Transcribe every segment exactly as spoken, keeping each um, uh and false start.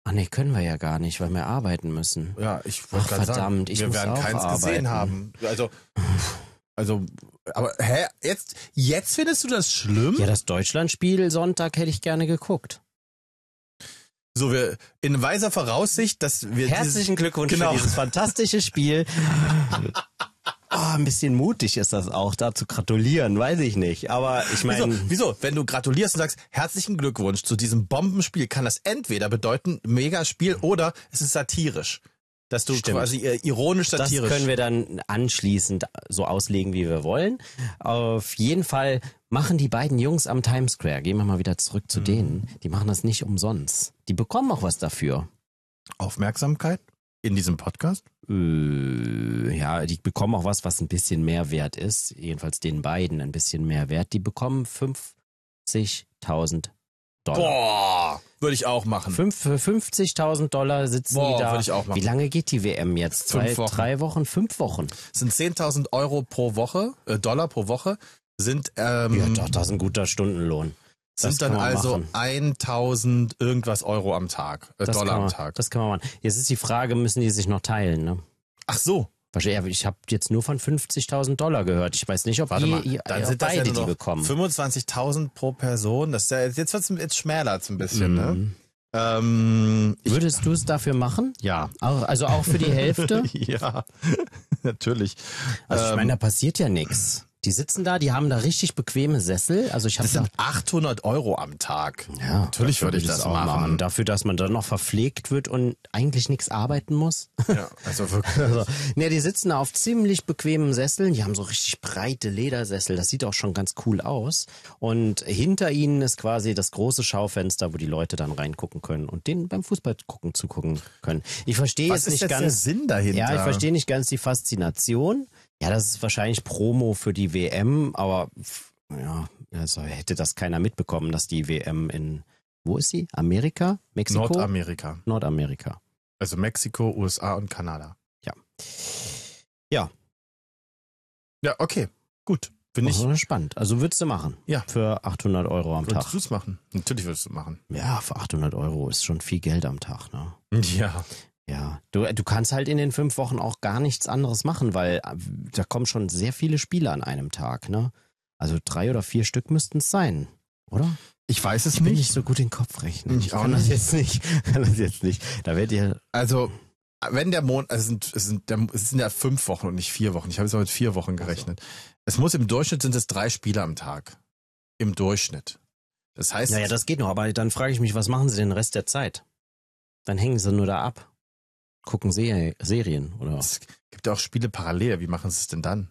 Ach nee, können wir ja gar nicht, weil wir arbeiten müssen. Ja, ich wollte gerade sagen, verdammt, ich wir muss werden auch keins arbeiten. gesehen haben. Also, also, aber hä, jetzt, jetzt findest du das schlimm? Ja, das Deutschlandspiel Sonntag hätte ich gerne geguckt. So, wir in weiser Voraussicht, dass wir Herzlichen Glückwunsch genau. für dieses fantastische Spiel. Oh, ein bisschen mutig ist das auch, da zu gratulieren, weiß ich nicht. Aber ich meine... Wieso? Wieso? Wenn du gratulierst und sagst, herzlichen Glückwunsch zu diesem Bombenspiel, kann das entweder bedeuten, Megaspiel, oder es ist satirisch. Dass du Stimmt. quasi äh, ironisch satirisch... Das können wir dann anschließend so auslegen, wie wir wollen. Auf jeden Fall machen die beiden Jungs am Times Square, gehen wir mal wieder zurück zu mhm. denen, die machen das nicht umsonst. Die bekommen auch was dafür. Aufmerksamkeit in diesem Podcast? Äh, ja, die bekommen auch was, was ein bisschen mehr wert ist. Jedenfalls den beiden ein bisschen mehr wert. Die bekommen fünfzigtausend Dollar. Boah, würde ich auch machen. Fünf, für fünfzigtausend Dollar sitzen Boah, die da. würde ich auch machen. Wie lange geht die W M jetzt? Fünf Zwei, Wochen. drei Wochen? Fünf Wochen? Das sind zehntausend Euro pro Woche, äh, Dollar pro Woche, sind, ähm, Ja, doch, das ist ein guter Stundenlohn. Das sind dann kann man also machen. eintausend irgendwas Euro am Tag, äh, Das Dollar kann man, am Tag. Das kann man machen. Jetzt ist die Frage, müssen die sich noch teilen, ne? Ach so. Wahrscheinlich, ich habe jetzt nur von fünfzigtausend Dollar gehört. Ich weiß nicht, ob Warte die, mal, die dann ob sind das beide ja nur die noch bekommen. fünfundzwanzigtausend pro Person. Das ist ja, jetzt wird's jetzt schmälert ein bisschen, Mhm. ne? Ähm, ich, Würdest du es dafür machen? ja. Auch, also auch für die Hälfte? Ja, natürlich. Also ich Ähm, meine, da passiert ja nichts. Die sitzen da, die haben da richtig bequeme Sessel. Also ich habe Das sind achthundert Euro am Tag. ja, natürlich dafür würde ich das auch machen. Dafür, dass man dann noch verpflegt wird und eigentlich nichts arbeiten muss. Ja, also wirklich. Also, ne, die sitzen da auf ziemlich bequemen Sesseln. Die haben so richtig breite Ledersessel. Das sieht auch schon ganz cool aus. Und hinter ihnen ist quasi das große Schaufenster, wo die Leute dann reingucken können und denen beim Fußball gucken zugucken können. Ich verstehe Was jetzt ist nicht jetzt ganz der Sinn dahinter? Ja, ich verstehe nicht ganz die Faszination. Ja, das ist wahrscheinlich Promo für die W M, aber ja, also hätte das keiner mitbekommen, dass die W M in, wo ist sie? Amerika? Mexiko? Nordamerika. Nordamerika. Also Mexiko, U S A und Kanada. Ja. Ja. Ja, okay. Gut. Bin ich. Oh, spannend. Also würdest du machen? Ja. Für achthundert Euro am Würdest Tag? du es machen? Natürlich würdest du machen. Ja, für achthundert Euro ist schon viel Geld am Tag, ne? Ja. Ja, du, du kannst halt in den fünf Wochen auch gar nichts anderes machen, weil äh, da kommen schon sehr viele Spiele an einem Tag, ne? Also drei oder vier Stück müssten es sein, oder? Ich weiß es Ich bin nicht. nicht so gut in Kopf rechnen. Ich auch kann das nicht. jetzt nicht. Kann das jetzt nicht. Da wird ihr. Also, wenn der Monat, also es sind, es sind, der, es sind ja fünf Wochen und nicht vier Wochen. Ich habe jetzt mal mit vier Wochen gerechnet. Es muss im Durchschnitt sind es drei Spiele am Tag. Im Durchschnitt. Das heißt. Naja, das geht noch, aber dann frage ich mich, was machen sie den Rest der Zeit? Dann hängen sie nur da ab. Gucken Se- Serien, oder? Es gibt ja auch Spiele parallel. Wie machen sie es denn dann?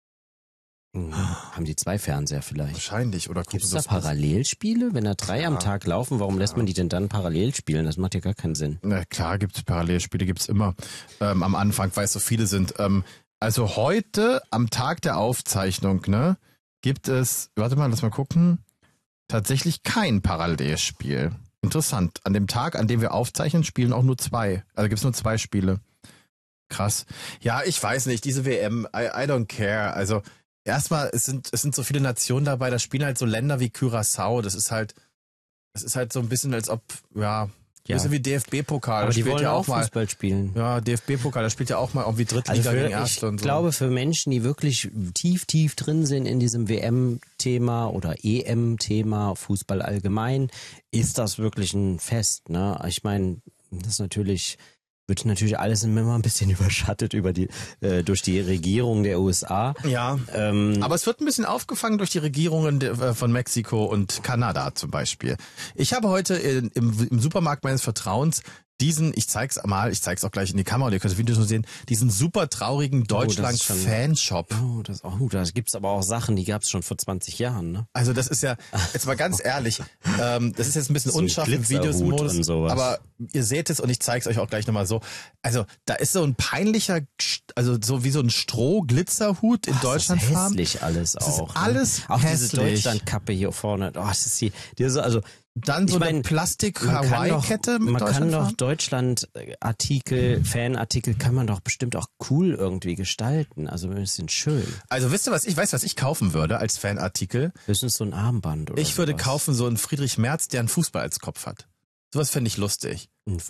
Hm, haben die zwei Fernseher vielleicht? Wahrscheinlich. Oder gucken Gibt es sie da es Parallelspiele? Wenn da drei Ja. am Tag laufen, warum lässt man die denn dann parallel spielen? Das macht ja gar keinen Sinn. Na klar, gibt's Parallelspiele, gibt's immer ähm, am Anfang, weil es so viele sind. Ähm, also heute, am Tag der Aufzeichnung, ne, gibt es, warte mal, lass mal gucken, tatsächlich kein Parallelspiel. Interessant. An dem Tag, an dem wir aufzeichnen, spielen auch nur zwei. Also gibt's nur zwei Spiele. Krass. Ja, ich weiß nicht, diese W M, I, I don't care. Also erstmal, es sind, es sind so viele Nationen dabei, da spielen halt so Länder wie Curaçao. Das ist halt, das ist halt so ein bisschen, als ob, ja, Ja. bisschen wie D F B-Pokal. Aber Da die spielt wollen ja auch auch mal, Fußball spielen. ja, D F B-Pokal, da spielt ja auch mal irgendwie Drittliga Also für, gegen ich Erste und so. glaube, für Menschen, die wirklich tief, tief drin sind in diesem W M-Thema oder E M-Thema, Fußball allgemein, ist das wirklich ein Fest, ne? Ich meine, das ist natürlich, wird natürlich alles immer ein bisschen überschattet über die, äh, durch die Regierung der U S A. Ja, Ähm, aber es wird ein bisschen aufgefangen durch die Regierungen de- äh, von Mexiko und Kanada zum Beispiel. Ich habe heute in, im, im Supermarkt meines Vertrauens diesen, ich zeig's mal, ich zeig's auch gleich in die Kamera, ihr könnt das Video so sehen, diesen super traurigen das ist schon- Deutschland-Fanshop. oh, das, oh, da gibt's aber auch Sachen, die gab's schon vor zwanzig Jahren, ne? Also das ist ja, jetzt mal ganz ehrlich, ähm, das ist jetzt ein bisschen So ein unscharf im Glitzerhut Videomodus, und sowas. aber ihr seht es und ich zeige es euch auch gleich nochmal so. Also da ist so ein peinlicher, also so wie so ein Stroh-Glitzerhut in Ach, Deutschland das ist hässlich alles Das ist auch. alles ne? Auch diese hässlich. Deutschlandkappe hier vorne. Oh, das ist die, diese, also Dann so ich eine mein, Plastik-Hawaii-Kette mit Man kann Deutschland doch fahren? Deutschland-Artikel, Fanartikel kann man doch bestimmt auch cool irgendwie gestalten. Also ein bisschen schön. Also wisst ihr was, ich weiß, was ich kaufen würde als Fanartikel. Höchstens so ein Armband oder Ich würde sowas. kaufen so einen Friedrich Merz, der einen Fußball als Kopf hat. Sowas fände ich lustig.